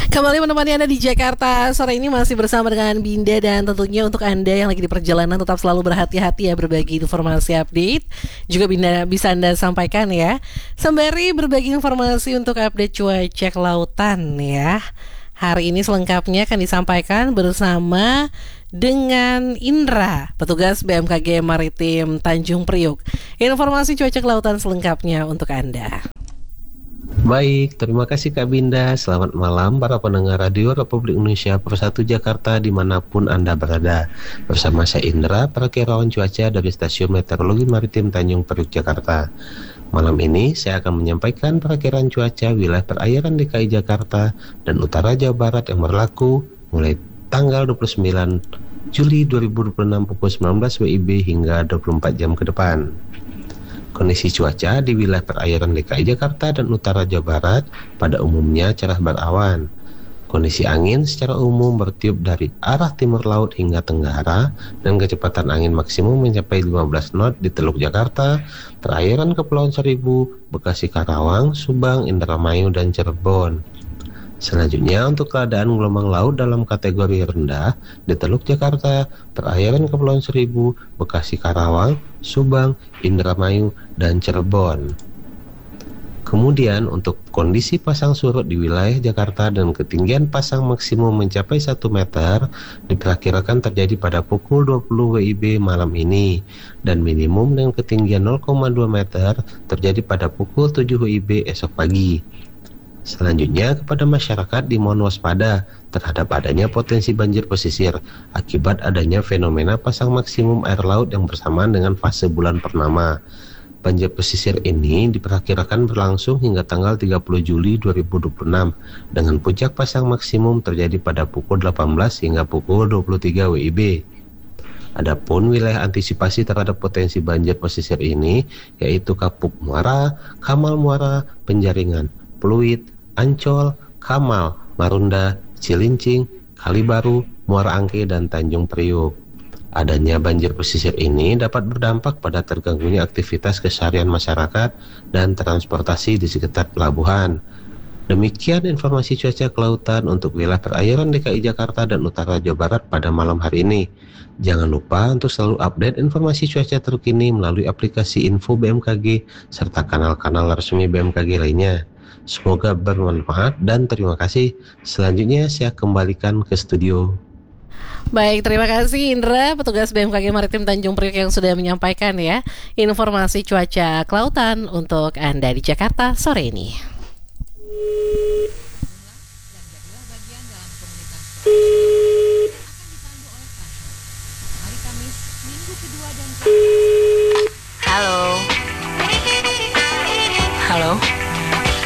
Kembali menemani Anda di Jakarta sore ini masih bersama dengan Binda. Dan tentunya untuk Anda yang lagi di perjalanan tetap selalu berhati-hati ya, berbagi informasi update juga Binda bisa Anda sampaikan ya, sembari berbagi informasi untuk update cuaca kelautan ya. Hari ini selengkapnya akan disampaikan bersama dengan Indra, petugas BMKG Maritim Tanjung Priuk. Informasi cuaca kelautan selengkapnya untuk Anda. Baik, terima kasih Kak Binda. Selamat malam para pendengar Radio Republik Indonesia Persatu Jakarta dimanapun Anda berada. Bersama saya Indra, perakiraan cuaca dari Stasiun Meteorologi Maritim Tanjung Priuk, Jakarta. Malam ini saya akan menyampaikan perakiraan cuaca wilayah perairan DKI Jakarta dan utara Jawa Barat yang berlaku mulai tanggal 29 Juli 2026 pukul 19 WIB hingga 24 jam ke depan. Kondisi cuaca di wilayah perairan DKI Jakarta dan utara Jawa Barat pada umumnya cerah berawan. Kondisi angin secara umum bertiup dari arah timur laut hingga tenggara dan kecepatan angin maksimum mencapai 15 knot di Teluk Jakarta, perairan Kepulauan Seribu, Bekasi, Karawang, Subang, Indramayu, dan Cirebon. Selanjutnya untuk keadaan gelombang laut dalam kategori rendah di Teluk Jakarta, perairan Kepulauan Seribu, Bekasi, Karawang, Subang, Indramayu, dan Cirebon. Kemudian untuk kondisi pasang surut di wilayah Jakarta dan ketinggian pasang maksimum mencapai 1 meter diperkirakan terjadi pada pukul 20 WIB malam ini, dan minimum dengan ketinggian 0,2 meter terjadi pada pukul 7 WIB esok pagi. Selanjutnya kepada masyarakat dimohon waspada terhadap adanya potensi banjir pesisir akibat adanya fenomena pasang maksimum air laut yang bersamaan dengan fase bulan purnama. Banjir pesisir ini diperkirakan berlangsung hingga tanggal 30 Juli 2026 dengan puncak pasang maksimum terjadi pada pukul 18 hingga pukul 23 WIB. Adapun wilayah antisipasi terhadap potensi banjir pesisir ini yaitu Kapuk Muara, Kamal Muara, Penjaringan, Pluit, Ancol, Kamal, Marunda, Cilincing, Kalibaru, Muara Angke, dan Tanjung Priuk. Adanya banjir pesisir ini dapat berdampak pada terganggunya aktivitas keseharian masyarakat dan transportasi di sekitar pelabuhan. Demikian informasi cuaca kelautan untuk wilayah perairan DKI Jakarta dan utara Jawa Barat pada malam hari ini. Jangan lupa untuk selalu update informasi cuaca terkini melalui aplikasi Info BMKG serta kanal-kanal resmi BMKG lainnya. Semoga bermanfaat dan terima kasih. Selanjutnya saya kembalikan ke studio. Baik, terima kasih Indra, petugas BMKG Maritim Tanjung Priok yang sudah menyampaikan ya informasi cuaca kelautan untuk Anda di Jakarta sore ini. Halo. Halo.